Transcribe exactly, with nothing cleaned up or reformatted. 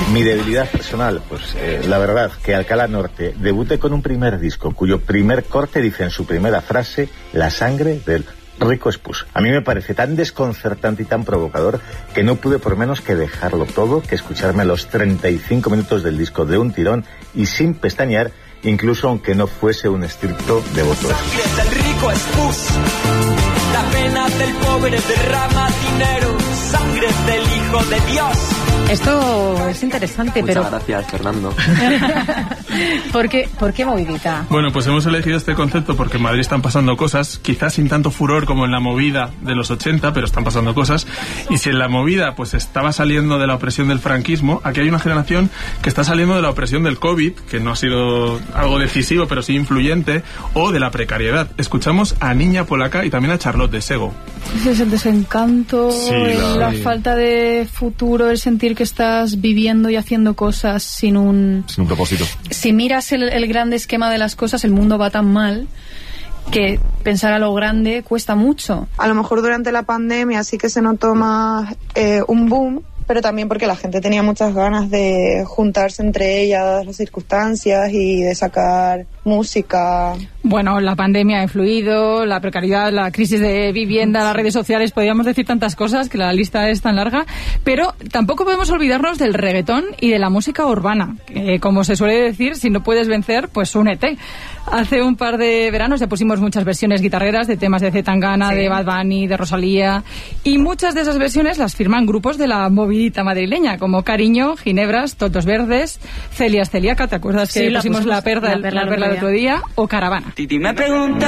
Mi debilidad personal, pues eh, la verdad que Alcalá Norte debute con un primer disco cuyo primer corte dice en su primera frase la sangre del rico espús. A mí me parece tan desconcertante y tan provocador que no pude por menos que dejarlo todo, que escucharme los treinta y cinco minutos del disco de un tirón y sin pestañear, incluso aunque no fuese un estricto devoto. Sangre del rico espús, la pena del pobre derrama dinero, sangre del hijo de Dios. Esto es interesante, Muchas pero... gracias, Fernando. ¿Por qué, ¿Por qué movidita? Bueno, pues hemos elegido este concepto porque en Madrid están pasando cosas, quizás sin tanto furor como en la movida de los ochenta, pero están pasando cosas. Y si en la movida pues estaba saliendo de la opresión del franquismo, aquí hay una generación que está saliendo de la opresión del COVID, que no ha sido algo decisivo, pero sí influyente, o de la precariedad. Escuchamos a Niña Polaca y también a Charlotte de Sego. Ese es el desencanto, Sí, el- la- la falta de futuro, el sentir que estás viviendo y haciendo cosas sin un... Sin un propósito. Si miras el, el grande esquema de las cosas, el mundo va tan mal que pensar a lo grande cuesta mucho. A lo mejor durante la pandemia sí que se notó más eh, un boom, pero también porque la gente tenía muchas ganas de juntarse entre ellas, las circunstancias y de sacar música. Bueno, la pandemia ha influido, la precariedad, la crisis de vivienda, las redes sociales, podríamos decir tantas cosas, que la lista es tan larga, pero tampoco podemos olvidarnos del reggaetón y de la música urbana, que, como se suele decir, si no puedes vencer, pues únete. Hace un par de veranos ya pusimos muchas versiones guitarreras de temas de C. Tangana, Sí. de Bad Bunny, de Rosalía, y muchas de esas versiones las firman grupos de la movidita madrileña, como Cariño, Ginebras, Totos Verdes, Celias Celiaca, ¿te acuerdas que Sí, la pusimos pusimos, la perla, la la perla perla, el el otro otro día? O Caravana. Titi me pregunta